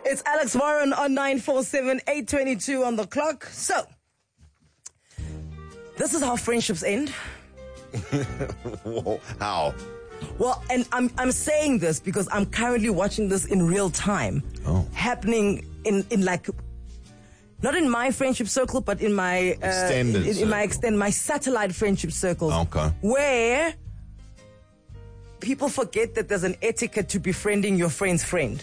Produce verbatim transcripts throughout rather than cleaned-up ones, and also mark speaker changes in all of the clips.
Speaker 1: It's Alex Warren on nine four seven, eight twenty-two on the clock. So, this is how friendships end.
Speaker 2: How?
Speaker 1: Well, and I'm I'm saying this because I'm currently watching this in real time.
Speaker 2: Oh.
Speaker 1: Happening in, in like, not in my friendship circle, but in my uh,
Speaker 2: Extended
Speaker 1: in, in, in my
Speaker 2: circle.
Speaker 1: extend my satellite friendship circles.
Speaker 2: Okay.
Speaker 1: Where people forget that there's an etiquette to befriending your friend's friend.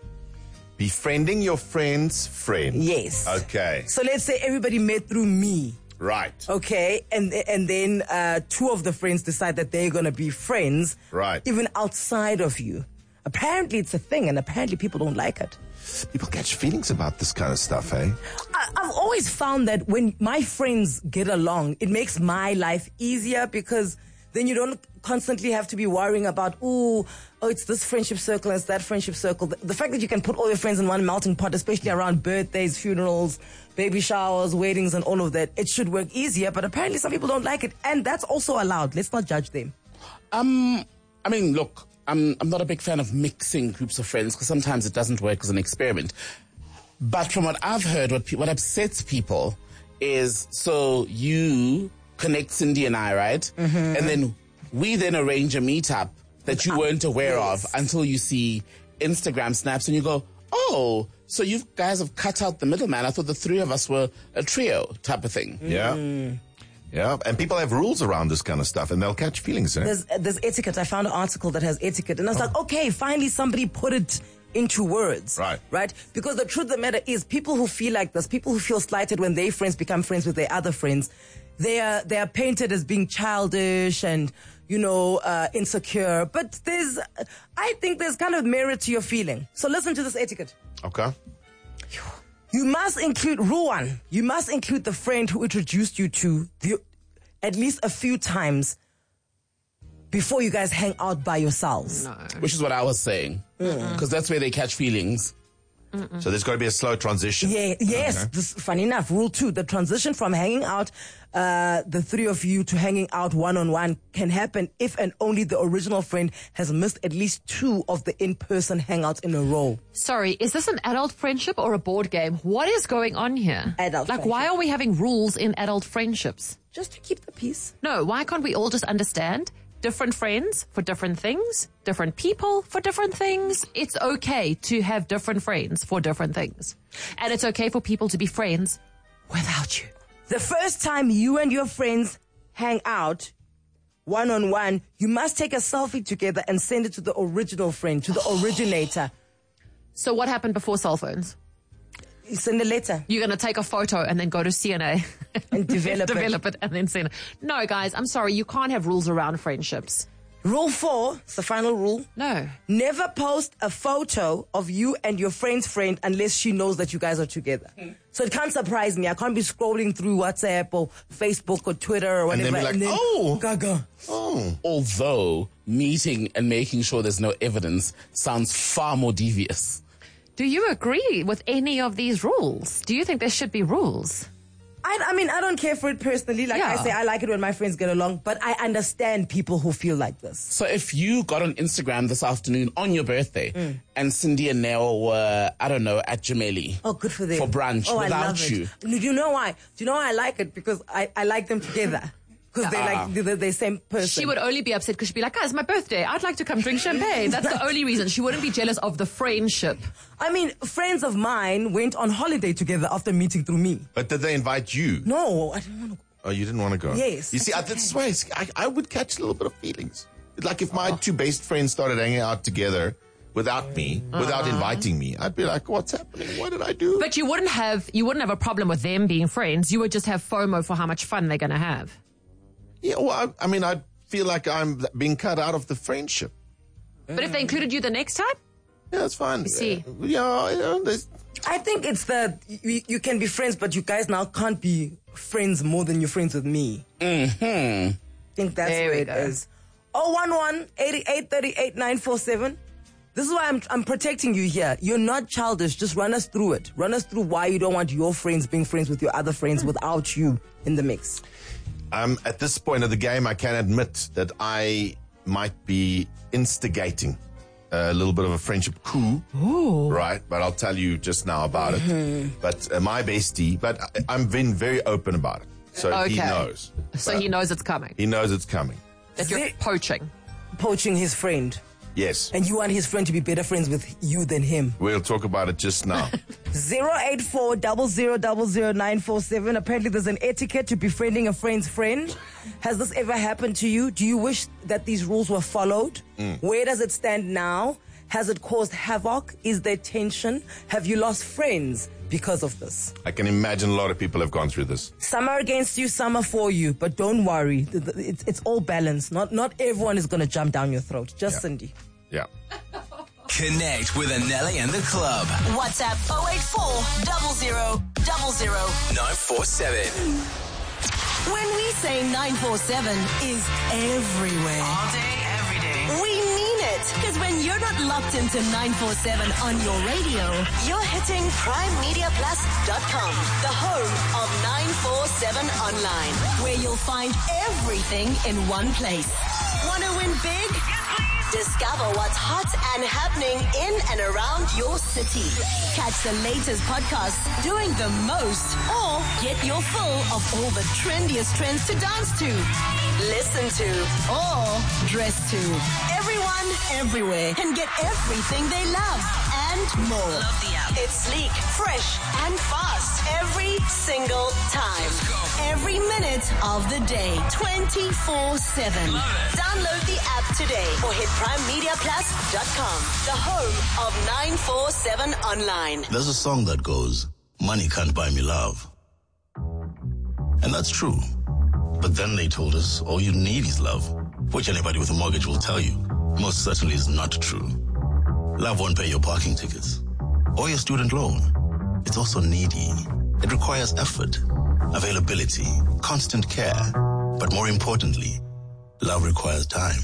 Speaker 2: Befriending your friend's friend.
Speaker 1: Yes.
Speaker 2: Okay.
Speaker 1: So let's say everybody met through me.
Speaker 2: Right.
Speaker 1: Okay, and and then uh, two of the friends decide that they're going to be friends.
Speaker 2: Right.
Speaker 1: Even outside of you. Apparently it's a thing, and apparently people don't like it.
Speaker 2: People catch feelings about this kind of stuff, eh?
Speaker 1: I, I've always found that when my friends get along, it makes my life easier because then you don't constantly have to be worrying about, ooh, oh, it's this friendship circle, it's that friendship circle. The, the fact that you can put all your friends in one melting pot, especially around birthdays, funerals, baby showers, weddings, and all of that, it should work easier. But apparently some people don't like it, and that's also allowed. Let's not judge them.
Speaker 3: Um, I mean, look, I'm I'm not a big fan of mixing groups of friends because sometimes it doesn't work as an experiment. But from what I've heard, what pe- what upsets people is, so you connect Cindy and I, right? Mm-hmm. And then we then arrange a meetup that you weren't aware
Speaker 1: Yes.
Speaker 3: of until you see Instagram snaps and you go, oh, so you guys have cut out the middleman. I thought the three of us were a trio type of thing.
Speaker 2: Yeah. Yeah. And people have rules around this kind of stuff, and they'll catch feelings, eh?
Speaker 1: There's, there's etiquette. I found an article that has etiquette, and I was like, okay, finally somebody put it into words.
Speaker 2: Right.
Speaker 1: Right? Because the truth of the matter is, people who feel like this, people who feel slighted when their friends become friends with their other friends, they are, they are painted as being childish and, you know, uh, insecure. But there's, I think there's kind of merit to your feeling. So listen to this etiquette.
Speaker 2: Okay.
Speaker 1: You must include, rule one, you must include the friend who introduced you to the, at least a few times before you guys hang out by yourselves.
Speaker 4: No.
Speaker 3: Which is what I was saying. Because that's where they catch feelings.
Speaker 2: So there's got to be a slow transition.
Speaker 1: Yeah, yes,
Speaker 2: Okay.
Speaker 1: this, funny enough, rule two, the transition from hanging out, uh, the three of you to hanging out one-on-one can happen if and only the original friend has missed at least two of the in-person hangouts in a row.
Speaker 4: Sorry, is this an adult friendship or a board game? What is going on here?
Speaker 1: Adult
Speaker 4: Like, why
Speaker 1: friendship.
Speaker 4: are we having rules in adult friendships?
Speaker 1: Just to keep the peace.
Speaker 4: No, why can't we all just understand? Different friends for different things, different people for different things. It's okay to have different friends for different things. And it's okay for people to be friends without you.
Speaker 1: The first time you and your friends hang out one-on-one, you must take a selfie together and send it to the original friend, to the originator.
Speaker 4: So what happened before cell phones?
Speaker 1: You send a letter.
Speaker 4: You're going to take a photo and then go to C N A
Speaker 1: And develop it.
Speaker 4: develop it and then send it. No, guys, I'm sorry. You can't have rules around friendships.
Speaker 1: Rule four, it's the final rule.
Speaker 4: No.
Speaker 1: Never post a photo of you and your friend's friend unless she knows that you guys are together. So it can't surprise me. I can't be scrolling through WhatsApp or Facebook or Twitter or
Speaker 2: And
Speaker 1: whatever.
Speaker 2: then be like, oh.
Speaker 1: Gaga.
Speaker 2: Oh.
Speaker 3: Although meeting and making sure there's no evidence sounds far more devious.
Speaker 4: Do you agree with any of these rules? Do you think there should be rules?
Speaker 1: I, I mean, I don't care for it personally. Like I
Speaker 4: Yeah.
Speaker 1: say, I like it when my friends get along, but I understand people who feel like this.
Speaker 3: So if you got on Instagram this afternoon on your birthday and Cindy and Nell were, I don't know, at Jameli
Speaker 1: Oh, good for them.
Speaker 3: for brunch
Speaker 1: oh,
Speaker 3: without
Speaker 1: I love
Speaker 3: you.
Speaker 1: It. Do you know why? Do you know why I like it? Because I, I like them together. Because they're
Speaker 3: Ah.
Speaker 1: like, they're the same person.
Speaker 4: She would only be upset because she'd be like, guys, it's my birthday. I'd like to come drink champagne. That's the only reason. She wouldn't be jealous of the friendship.
Speaker 1: I mean, friends of mine went on holiday together after meeting through me.
Speaker 2: But did they invite you?
Speaker 1: No, I didn't want to go.
Speaker 2: Oh, you didn't want to go?
Speaker 1: Yes,
Speaker 2: You see, I,
Speaker 1: that's
Speaker 2: that's why it's- I, I would catch a little bit of feelings. Like if my two best friends started hanging out together without me, without inviting me, I'd be like, what's happening? What did I do?
Speaker 4: But you wouldn't have, you wouldn't have a problem with them being friends. You would just have FOMO for how much fun they're going to have.
Speaker 2: yeah, well, I, I mean, I feel like I'm being cut out of the friendship.
Speaker 4: But if they included you the next time,
Speaker 2: Yeah, that's fine.
Speaker 4: see.
Speaker 2: Uh, yeah, yeah, there's,
Speaker 1: I think it's that you, you can be friends, but you guys now can't be friends more than you're friends with me.
Speaker 3: Mm-hmm.
Speaker 1: I think that's
Speaker 4: There
Speaker 1: where
Speaker 4: we
Speaker 1: it
Speaker 4: go.
Speaker 1: is. oh one one, eighty-eight thirty-eight, nine four seven. This is why I'm, I'm protecting you here. You're not childish. Just run us through it. Run us through why you don't want your friends being friends with your other friends without you in the mix.
Speaker 2: Um, at this point of the game, I can admit that I might be instigating a little bit of a friendship coup.
Speaker 1: Ooh.
Speaker 2: Right? But I'll tell you just now about
Speaker 1: Mm-hmm.
Speaker 2: it. But uh, my bestie, but I, I'm been very open about it. So he
Speaker 4: Okay.
Speaker 2: knows.
Speaker 4: So
Speaker 2: But
Speaker 4: he knows it's coming.
Speaker 2: He knows it's coming.
Speaker 4: That you're
Speaker 1: Zi-
Speaker 4: poaching.
Speaker 1: Poaching his friend.
Speaker 2: Yes.
Speaker 1: And you want his friend to be better friends with you than him.
Speaker 2: We'll talk about it just now.
Speaker 1: zero eight four zero zero zero zero nine four seven. Apparently there's an etiquette to befriending a friend's friend. Has this ever happened to you? Do you wish that these rules were followed?
Speaker 2: Mm.
Speaker 1: Where does it stand now? Has it caused havoc? Is there tension? Have you lost friends because of this?
Speaker 2: I can imagine a lot of people have gone through this.
Speaker 1: Some are against you, some are for you, but don't worry. Th- th- It's, it's all balanced. Not, not everyone is going to jump down your throat. Just
Speaker 2: Yeah.
Speaker 1: Cindy.
Speaker 2: Yeah.
Speaker 5: Connect with Anelli and the club.
Speaker 6: WhatsApp oh eight four zero zero zero zero
Speaker 5: nine four seven.
Speaker 6: When we say nine four seven is everywhere.
Speaker 7: All day, every day.
Speaker 6: We mean it. Because when you're not locked into nine four seven on your radio, you're hitting prime media plus dot com, the home of nine four seven online, where you'll find everything in one place. Want to win big? Discover what's hot and happening in and around your city. Catch the latest podcasts doing the most, or get your fill of all the trendiest trends to dance to, listen to, or dress to. Everyone, everywhere can get everything they love and more.
Speaker 7: Love the app.
Speaker 6: It's sleek, fresh, and fast every single time. Every minute of the day, twenty-four seven. Download the app today or hit prime media plus dot com, the home of nine four seven online.
Speaker 8: There's a song that goes, money can't buy me love. And that's true. But then they told us all you need is love, which anybody with a mortgage will tell you most certainly is not true. Love won't pay your parking tickets or your student loan. It's also needy. It requires effort, availability, constant care. But more importantly, love requires time.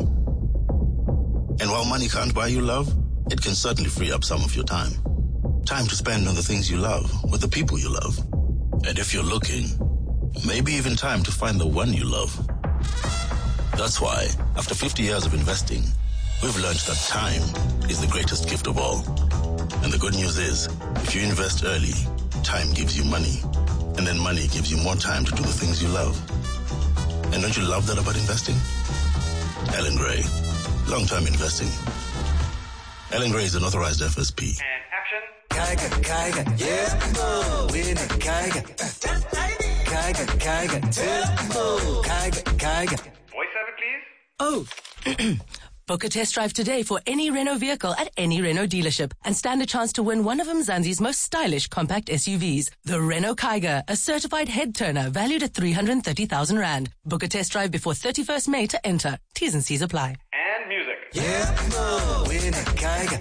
Speaker 8: And while money can't buy you love, it can certainly free up some of your time. Time to spend on the things you love, with the people you love. And if you're looking, maybe even time to find the one you love. That's why, after fifty years of investing, we've learned that time is the greatest gift of all. And the good news is, if you invest early, time gives you money. And then money gives you more time to do the things you love. And don't you love that about investing? Ellen Gray, long-term investing. Ellen Gray is an authorized F S P.
Speaker 9: Kaiga, Kaiga, yeah, oh, win it, Kaiga. Kaiga, Kaiga, tempo. Kaiga, Kaiga.
Speaker 10: Voice of it, please.
Speaker 6: Oh. Book a test drive today for any Renault vehicle at any Renault dealership and stand a chance to win one of Mzansi's most stylish compact S U Vs, the Renault Kaiga, a certified head turner valued at three hundred thirty thousand rand. Book a test drive before thirty-first May to enter. T's and C's apply.
Speaker 10: And music.
Speaker 9: Yeah, oh, win it,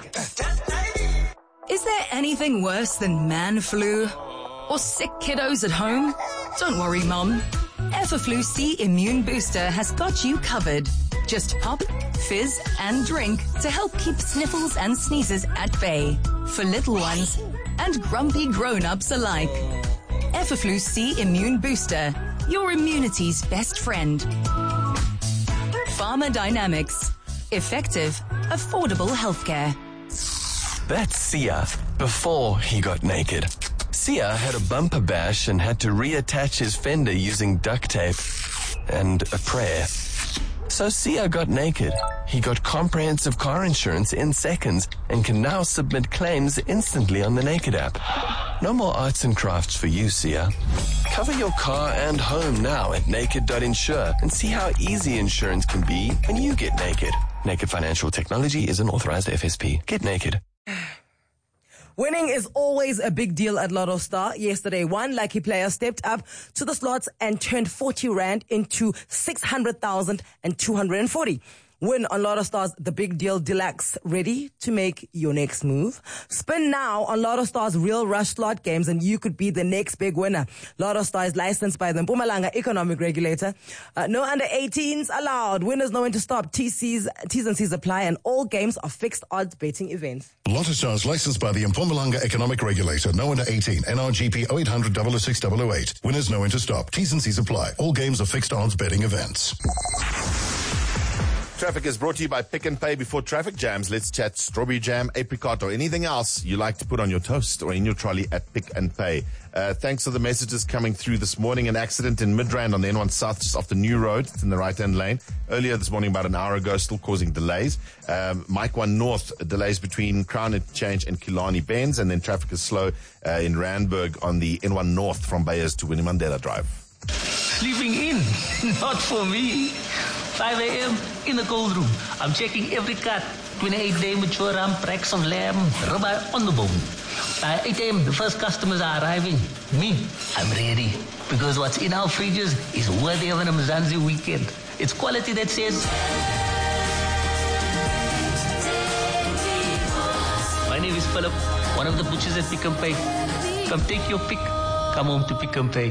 Speaker 9: Kaiga.
Speaker 11: Is there anything worse than man flu? Or sick kiddos at home? Don't worry, Mom. Everflu C Immune Booster has got you covered. Just pop, fizz, and drink to help keep sniffles and sneezes at bay. For little ones and grumpy grown-ups alike. Everflu C Immune Booster, your immunity's best friend. Pharmadynamics. Effective, affordable healthcare.
Speaker 12: That's Sia before he got naked. Sia had a bumper bash and had to reattach his fender using duct tape and a prayer. So Sia got naked. He got comprehensive car insurance in seconds and can now submit claims instantly on the Naked app. No more arts and crafts for you, Sia. Cover your car and home now at naked dot insure and see how easy insurance can be when you get naked. Naked Financial Technology is an authorized F S P. Get naked.
Speaker 1: Winning is always a big deal at Lotto Star. Yesterday, one lucky player stepped up to the slots and turned forty rand into six hundred thousand two hundred forty. Win on Lotto Star's The Big Deal Deluxe. Ready to make your next move? Spin now on Lotto Star's Real Rush slot games and you could be the next big winner. Lotto Star is licensed by the Mpumalanga Economic Regulator. Uh, no under eighteens allowed. Winners know when to stop. T C's, T's and C's apply and all games are fixed odds betting events.
Speaker 13: Lotto Star is licensed by the Mpumalanga Economic Regulator. No under eighteen. N R G P oh eight hundred, oh oh six, oh oh eight. Winners know when to stop. T's and C's apply. All games are fixed odds betting events.
Speaker 2: Traffic is brought to you by Pick and Pay. Before traffic jams, let's chat strawberry jam, apricot, or anything else you like to put on your toast or in your trolley at Pick and Pay. Uh, thanks for the messages coming through this morning. An accident in Midrand on the N one South, just off the New Road. It's in the right-hand lane. Earlier this morning, about an hour ago, still causing delays. Um, Mike one North, delays between Crown Interchange and Killarney Bends, and then traffic is slow uh, in Randburg on the N one North from Bayers to Winnie Mandela Drive.
Speaker 7: Sleeping in? Not for me. five a.m. in the cold room. I'm checking every cut. twenty-eight day mature ram, cracks of lamb, ribeye on the bone. By eight a.m. the first customers are arriving. Me, I'm ready. Because what's in our fridges is worthy of an Mzansi weekend. It's quality that says... My name is Philip, one of the butchers at Pick and Pay. Come take your pick. Come home to Pick and Pay.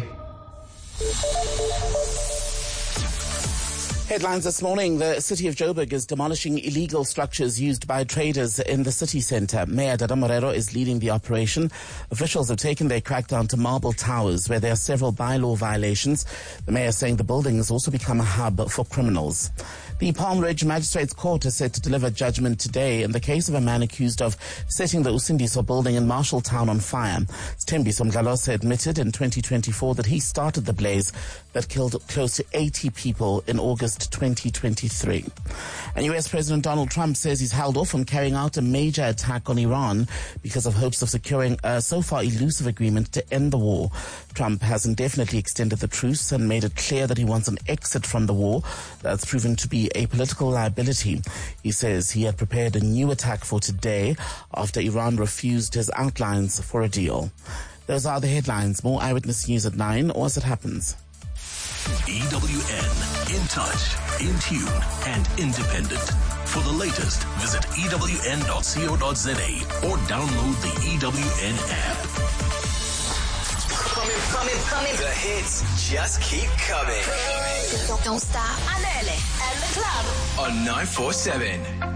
Speaker 3: Headlines this morning. The city of Joburg is demolishing illegal structures used by traders in the city centre. Mayor Dada Morero is leading the operation. Officials have taken their crackdown to Marble Towers, where there are several bylaw violations. The mayor saying the building has also become a hub for criminals. The Palm Ridge Magistrates Court is set to deliver judgment today in the case of a man accused of setting the Usindiso building in Marshalltown on fire. Tembiso Mdlalose admitted in twenty twenty-four that he started the blaze that killed close to eighty people in August twenty twenty-three. And U S President Donald Trump says he's held off on carrying out a major attack on Iran because of hopes of securing a so far elusive agreement to end the war. Trump has indefinitely extended the truce and made it clear that he wants an exit from the war that's proven to be a political liability. He says he had prepared a new attack for today after Iran refused his outlines for a deal. Those are the headlines. More Eyewitness News at nine, or as it happens.
Speaker 8: E W N, in touch, in tune, and independent. For the latest, visit E W N dot co dot za or download the E W N app.
Speaker 5: Coming, coming, coming. The hits just keep coming.
Speaker 6: Don't, don't stop. Anele and the club
Speaker 5: On nine four seven.